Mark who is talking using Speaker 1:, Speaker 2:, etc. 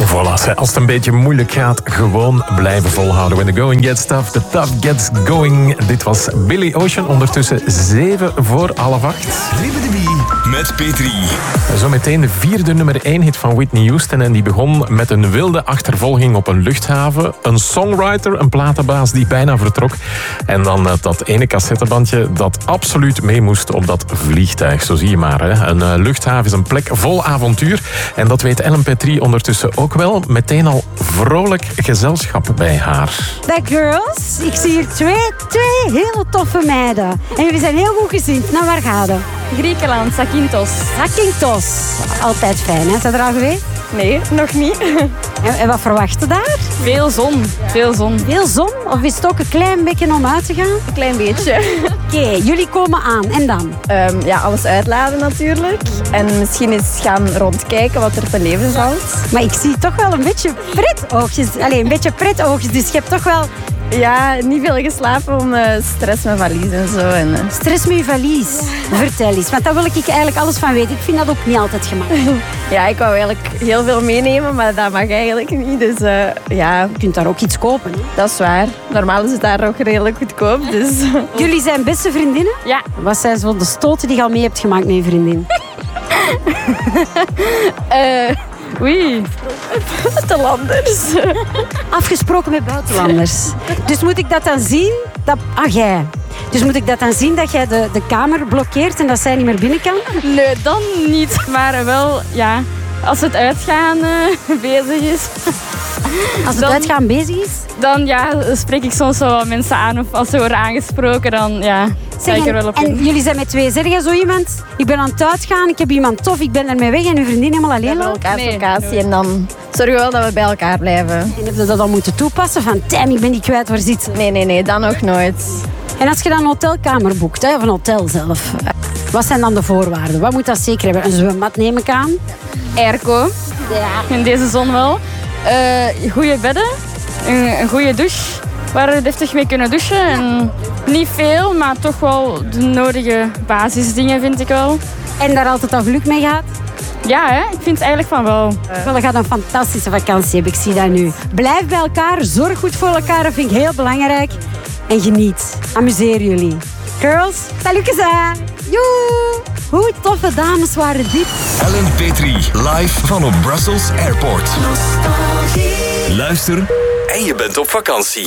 Speaker 1: Voilà, als het een beetje moeilijk gaat, gewoon blijven volhouden. When the going gets tough, the tough gets going. Dit was Billy Ocean, ondertussen 7 voor half 8.
Speaker 2: Met Petri.
Speaker 1: Zometeen de 4e nummer 1 hit van Whitney Houston. En die begon met een wilde achtervolging op een luchthaven. Een songwriter, een platenbaas die bijna vertrok. En dan dat ene cassettebandje dat absoluut mee moest op dat vliegtuig. Zo zie je maar. Hè. Een luchthaven is een plek vol avontuur. En dat weet Ellen Petrie ondertussen ook wel. Meteen al vrolijk gezelschap bij haar.
Speaker 3: Dag girls, ik zie hier twee hele toffe meiden. En jullie zijn heel goed gezind. Naar waar gaan we?
Speaker 4: Griekenland, Zakynthos.
Speaker 3: Zakynthos. Altijd fijn, hè? Zijn er al geweest?
Speaker 4: Nee, nog niet.
Speaker 3: En wat verwachten daar?
Speaker 4: Veel zon. Veel zon.
Speaker 3: Veel zon? Of is het ook een klein beetje om uit te gaan?
Speaker 4: Een klein beetje.
Speaker 3: Oké, jullie komen aan. En dan?
Speaker 4: Alles uitladen natuurlijk. En misschien eens gaan rondkijken wat er te leven valt.
Speaker 3: Maar ik zie toch wel een beetje pretoogjes. Allee, een beetje pretoogjes. Dus je hebt toch wel...
Speaker 4: Ja, niet veel geslapen om stress met valies en zo.
Speaker 3: Stress met je valies. Vertel eens, want daar wil ik eigenlijk alles van weten. Ik vind dat ook niet altijd gemakkelijk.
Speaker 4: Ja, ik wou eigenlijk heel veel meenemen, maar dat mag eigenlijk niet. Dus ja.
Speaker 3: Je kunt daar ook iets kopen. Hè?
Speaker 4: Dat is waar. Normaal is het daar ook redelijk goedkoop. Dus.
Speaker 3: Jullie zijn beste vriendinnen?
Speaker 4: Ja.
Speaker 3: Wat zijn zo de stoten die je al mee hebt gemaakt met je vriendin?
Speaker 4: Oei. Buitenlanders.
Speaker 3: Afgesproken met buitenlanders. Dus moet ik dat dan zien? Jij. Dus moet ik dat dan zien dat jij de kamer blokkeert en dat zij niet meer binnen kan?
Speaker 4: Nee, dan niet. Maar wel, ja, als het uitgaan bezig is.
Speaker 3: Als het uitgaan bezig is?
Speaker 4: Dan ja, spreek ik soms wel mensen aan. Of als ze worden aangesproken, dan ja, sta ik er wel op in.
Speaker 3: En jullie zijn met twee. Zeg jij zo iemand, ik ben aan het uitgaan, ik heb iemand tof, ik ben ermee weg en uw vriendin helemaal alleen laten?
Speaker 4: Elkaars locatie en dan zorgen we wel dat we bij elkaar blijven.
Speaker 3: En heb je dat dan moeten toepassen? Van, damn, ik ben niet kwijt, waar zit ze?
Speaker 4: Nee, dan nog nooit.
Speaker 3: En als je dan een hotelkamer boekt, hè, of een hotel zelf, wat zijn dan de voorwaarden? Wat moet dat zeker hebben? Een zwembad neem ik aan?
Speaker 4: Airco.
Speaker 3: Ja.
Speaker 4: In deze zon wel. Goede bedden. Een goede douche. Waar we deftig mee kunnen douchen. En niet veel, maar toch wel de nodige basisdingen vind ik wel.
Speaker 3: En daar altijd al geluk mee gehad?
Speaker 4: Ja, hè? Ik vind het eigenlijk van wel.
Speaker 3: Je gaat een fantastische vakantie hebben, ik zie dat nu. Blijf bij elkaar, zorg goed voor elkaar, dat vind ik heel belangrijk. En geniet. Amuseer jullie. Girls, salutjes aan. Joe! Hoe toffe dames waren dit?
Speaker 2: Ellen Petrie, live van op Brussels Airport. Luister en je bent op vakantie.